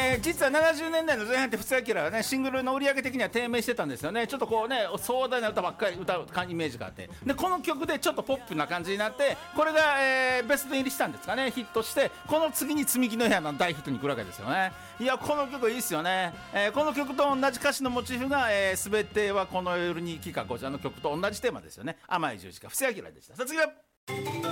実は70年代の前半って布施明はねシングルの売り上げ的には低迷してたんですよね。ちょっとこうね壮大な歌ばっかり歌うイメージがあって、でこの曲でちょっとポップな感じになって、これが、ベスト入りしたんですかね、ヒットして、この次に積み木の部屋の大ヒットに来るわけですよね。いやこの曲いいですよね。この曲と同じ歌詞のモチーフが、全てはこの夜に生きか、こちらの曲と同じテーマですよね。甘い十字架、布施明でした。さあ次は